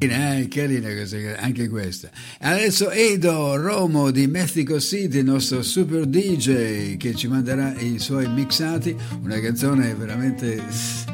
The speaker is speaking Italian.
Carina anche questa. Adesso Edo Romo di Mexico City, il nostro super DJ che ci manderà i suoi mixati, una canzone veramente